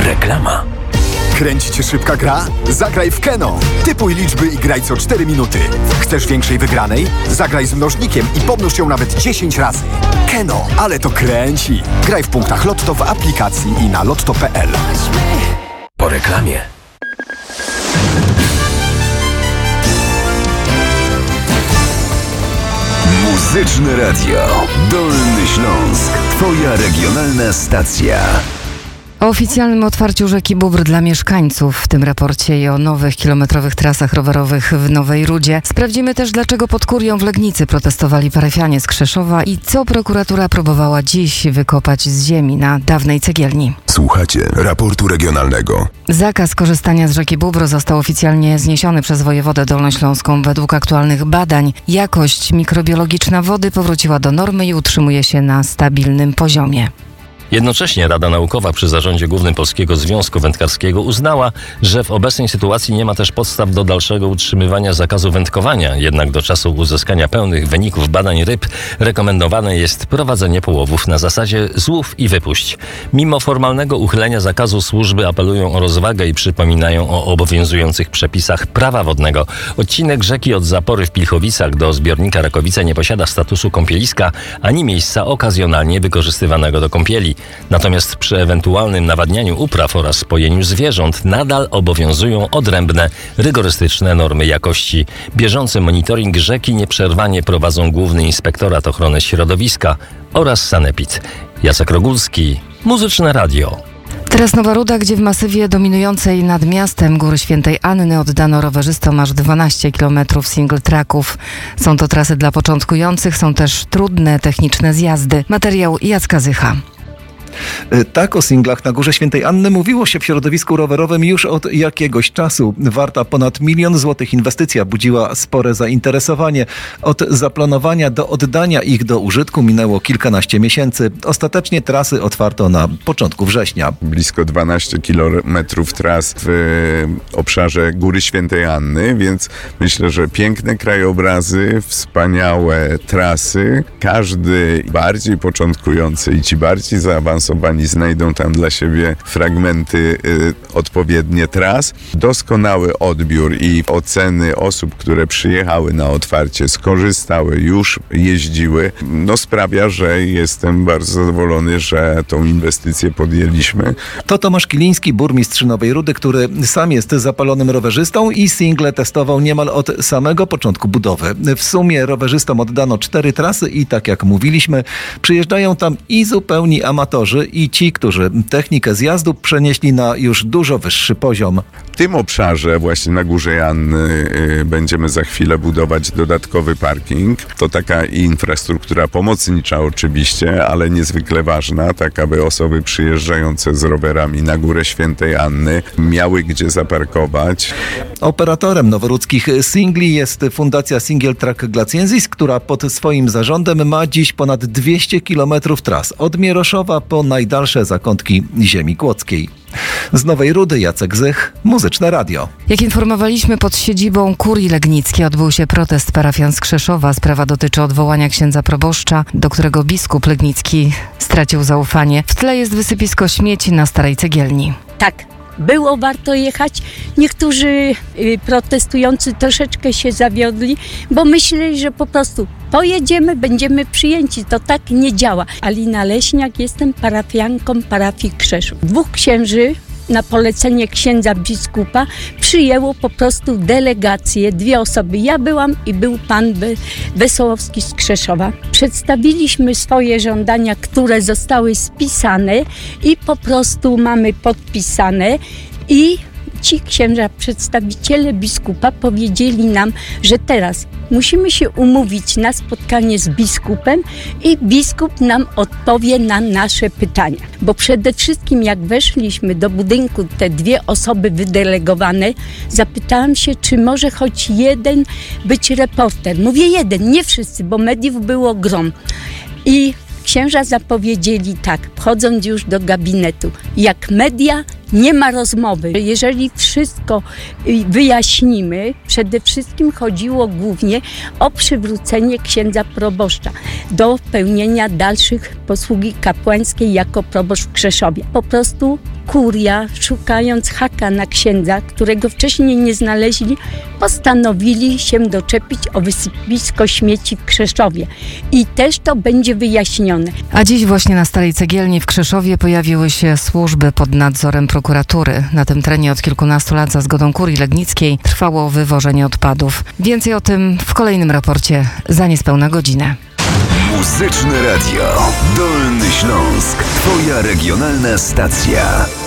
Reklama. Kręci cię szybka gra? Zagraj w Keno. Typuj liczby i graj co 4 minuty. Chcesz większej wygranej? Zagraj z mnożnikiem i pomnóż ją nawet 10 razy. Keno, ale to kręci. Graj w punktach Lotto w aplikacji i na lotto.pl. Po reklamie. Muzyczne Radio. Dolny Śląsk. Twoja regionalna stacja. O oficjalnym otwarciu rzeki Bóbr dla mieszkańców w tym raporcie i o nowych kilometrowych trasach rowerowych w Nowej Rudzie. Sprawdzimy też, dlaczego pod Kurią w Legnicy protestowali parafianie z Krzeszowa i co prokuratura próbowała dziś wykopać z ziemi na dawnej cegielni. Słuchacie raportu regionalnego. Zakaz korzystania z rzeki Bóbr został oficjalnie zniesiony przez wojewodę dolnośląską. Według aktualnych badań jakość mikrobiologiczna wody powróciła do normy i utrzymuje się na stabilnym poziomie. Jednocześnie Rada Naukowa przy Zarządzie Głównym Polskiego Związku Wędkarskiego uznała, że w obecnej sytuacji nie ma też podstaw do dalszego utrzymywania zakazu wędkowania. Jednak do czasu uzyskania pełnych wyników badań ryb rekomendowane jest prowadzenie połowów na zasadzie złów i wypuść. Mimo formalnego uchylenia zakazu służby apelują o rozwagę i przypominają o obowiązujących przepisach prawa wodnego. Odcinek rzeki od zapory w Pilchowicach do zbiornika Rakowice nie posiada statusu kąpieliska ani miejsca okazjonalnie wykorzystywanego do kąpieli. Natomiast przy ewentualnym nawadnianiu upraw oraz spojeniu zwierząt nadal obowiązują odrębne, rygorystyczne normy jakości. Bieżący monitoring rzeki nieprzerwanie prowadzą Główny Inspektorat Ochrony Środowiska oraz Sanepid. Jacek Rogulski, Muzyczne Radio. Teraz Nowa Ruda, gdzie w masywie dominującej nad miastem Góry Świętej Anny oddano rowerzystom aż 12 km single tracków. Są to trasy dla początkujących, są też trudne techniczne zjazdy. Materiał Jacka Zycha. Tak o singlach na Górze Świętej Anny mówiło się w środowisku rowerowym już od jakiegoś czasu. Warta ponad 1 000 000 złotych inwestycja budziła spore zainteresowanie. Od zaplanowania do oddania ich do użytku minęło kilkanaście miesięcy. Ostatecznie trasy otwarto na początku września. Blisko 12 kilometrów tras w obszarze Góry Świętej Anny, więc myślę, że piękne krajobrazy, wspaniałe trasy. Każdy bardziej początkujący i ci bardziej zaawansowani znajdą tam dla siebie fragmenty odpowiednie tras. Doskonały odbiór i oceny osób, które przyjechały na otwarcie, skorzystały, już jeździły, sprawia, że jestem bardzo zadowolony, że tą inwestycję podjęliśmy. To Tomasz Kiliński, burmistrz Nowej Rudy, który sam jest zapalonym rowerzystą i single testował niemal od samego początku budowy. W sumie rowerzystom oddano 4 trasy i tak jak mówiliśmy, przyjeżdżają tam i zupełni amatorzy, i ci, którzy technikę zjazdu przenieśli na już dużo wyższy poziom. W tym obszarze właśnie na Górze Anny będziemy za chwilę budować dodatkowy parking. To taka infrastruktura pomocnicza oczywiście, ale niezwykle ważna, tak aby osoby przyjeżdżające z rowerami na Górę Świętej Anny miały gdzie zaparkować. Operatorem noworudzkich singli jest Fundacja Single Track Glaciensis, która pod swoim zarządem ma dziś ponad 200 km tras. Od Mieroszowa po najdalsze zakątki ziemi kłodzkiej. Z Nowej Rudy Jacek Zych, Muzyczne Radio. Jak informowaliśmy, pod siedzibą Kurii Legnickiej odbył się protest parafian z Krzeszowa. Sprawa dotyczy odwołania księdza proboszcza, do którego biskup Legnicki stracił zaufanie. W tle jest wysypisko śmieci na starej cegielni. Tak. Było warto jechać. Niektórzy protestujący troszeczkę się zawiodli, bo myśleli, że po prostu pojedziemy, będziemy przyjęci. To tak nie działa. Alina Leśniak, jestem parafianką parafii Krzeszów. 2 księży na polecenie księdza biskupa przyjęło po prostu delegację, 2 osoby. Ja byłam i był pan Wesołowski z Krzeszowa. Przedstawiliśmy swoje żądania, które zostały spisane i po prostu mamy podpisane i ci księża, przedstawiciele biskupa powiedzieli nam, że teraz musimy się umówić na spotkanie z biskupem i biskup nam odpowie na nasze pytania. Bo przede wszystkim jak weszliśmy do budynku, te 2 osoby wydelegowane, zapytałam się, czy może choć jeden być reporter. Mówię jeden, nie wszyscy, bo mediów było grom. I księża zapowiedzieli tak, wchodząc już do gabinetu, jak media nie ma rozmowy. Jeżeli wszystko wyjaśnimy, przede wszystkim chodziło głównie o przywrócenie księdza proboszcza do pełnienia dalszych posługi kapłańskiej jako proboszcz w Krzeszowie. Po prostu kuria, szukając haka na księdza, którego wcześniej nie znaleźli, postanowili się doczepić o wysypisko śmieci w Krzeszowie. I też to będzie wyjaśnione. A dziś właśnie na Starej Cegielni w Krzeszowie pojawiły się służby pod nadzorem prokuratury. Na tym terenie od kilkunastu lat za zgodą kurii legnickiej trwało wywożenie odpadów. Więcej o tym w kolejnym raporcie za niespełna godzinę. Muzyczne Radio. Dolny Śląsk. Twoja regionalna stacja.